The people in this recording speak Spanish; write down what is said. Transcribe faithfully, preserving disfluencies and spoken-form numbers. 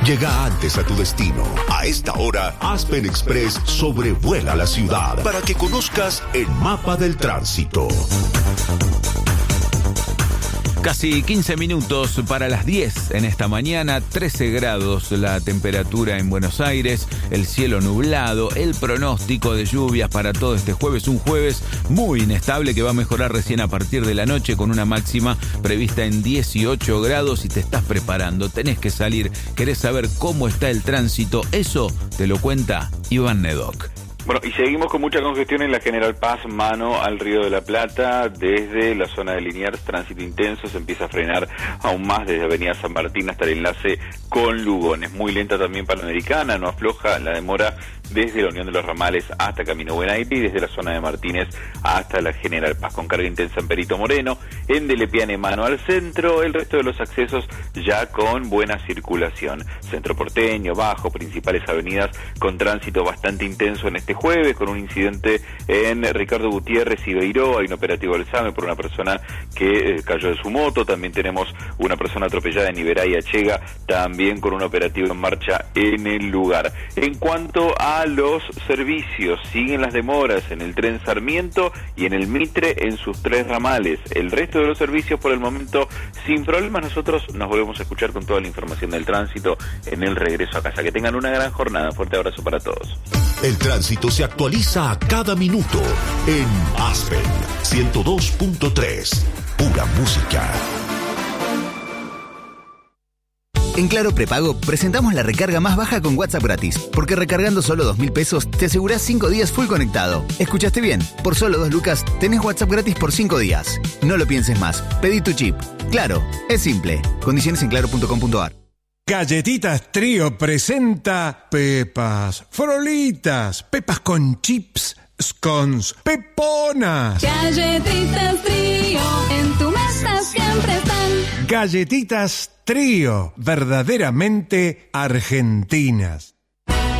Llega antes a tu destino. A esta hora, Aspen Express sobrevuela la ciudad para que conozcas el mapa del tránsito. Casi quince minutos para las diez en esta mañana, trece grados la temperatura en Buenos Aires, el cielo nublado, el pronóstico de lluvias para todo este jueves, un jueves muy inestable que va a mejorar recién a partir de la noche con una máxima prevista en dieciocho grados y te estás preparando, tenés que salir, querés saber cómo está el tránsito, eso te lo cuenta Iván Nedoc. Bueno, y seguimos con mucha congestión en la General Paz, mano al Río de la Plata, desde la zona de Liniers, tránsito intenso, se empieza a frenar aún más desde Avenida San Martín hasta el enlace con Lugones. Muy lenta también Panamericana, no afloja la demora desde la Unión de los Ramales hasta Camino Buen Aire y desde la zona de Martínez hasta la General Paz, con carga intensa en Perito Moreno, en Delepiane, mano al centro, el resto de los accesos ya con buena circulación. Centro Porteño, Bajo, principales avenidas con tránsito bastante intenso en este jueves, con un incidente en Ricardo Gutiérrez y Beiró, hay un operativo del SAME por una persona que eh, cayó de su moto, también tenemos una persona atropellada en Iberá y Achega, también con un operativo en marcha en el lugar. En cuanto a los servicios, siguen las demoras en el tren Sarmiento y en el Mitre en sus tres ramales. El resto de los servicios por el momento sin problemas. Nosotros nos volvemos a escuchar con toda la información del tránsito en el regreso a casa. Que tengan una gran jornada. Fuerte abrazo para todos. El tránsito se actualiza a cada minuto en Aspen ciento dos punto tres. Pura música. En Claro Prepago presentamos la recarga más baja con WhatsApp gratis, porque recargando solo dos mil pesos te asegurás cinco días full conectado. ¿Escuchaste bien? Por solo dos lucas tenés WhatsApp gratis por cinco días. No lo pienses más, pedí tu chip. Claro, es simple. Condiciones en claro punto com punto a r. Galletitas Trío presenta Pepas, Frolitas, Pepas con chips, scones, Peponas. Galletitas Trío, en tu mesa siempre están. Galletitas Trío, verdaderamente argentinas.